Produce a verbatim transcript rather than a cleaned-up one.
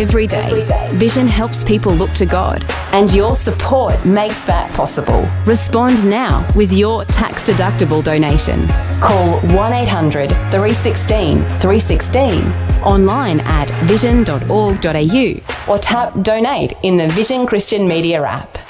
every day. Vision helps people look to God. And your support makes that possible. Respond now with your tax-deductible donation. Call one eight hundred three one six three one six online at vision dot org dot a u or tap Donate in the Vision Christian Media app.